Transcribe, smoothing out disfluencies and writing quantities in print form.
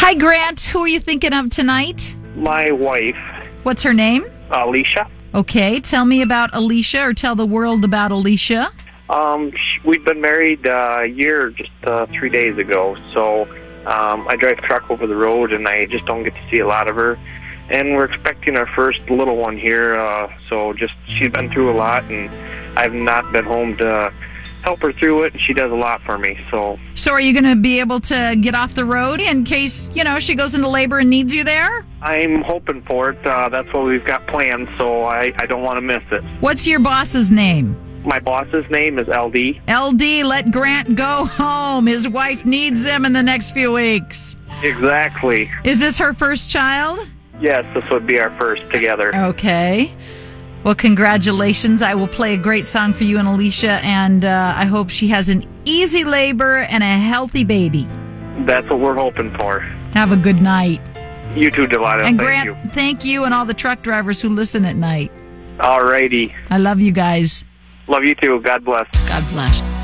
Hi, Grant. Who are you thinking of tonight? My wife, What's her name? Alicia. Okay, tell me about Alicia, or tell the world about Alicia. We've been married a year, just 3 days ago. So I drive truck over the road, and I just don't get to see a lot of her. And we're expecting our first little one here. So she's been through a lot, and I've not been home to help her through it. And she does a lot for me. So are you going to be able to get off the road in case, she goes into labor and needs you there? I'm hoping for it. That's what we've got planned. So I don't want to miss it. What's your boss's name? My boss's name is LD. LD, let Grant go home. His wife needs him in the next few weeks. Exactly. Is this her first child? Yes, this would be our first together. Okay. Well, congratulations. I will play a great song for you and Alicia, and I hope she has an easy labor and a healthy baby. That's what we're hoping for. Have a good night. You too, Delilah. And Thank Grant, you. Thank you and all the truck drivers who listen at night. All righty. I love you guys. Love you too. God bless. God bless.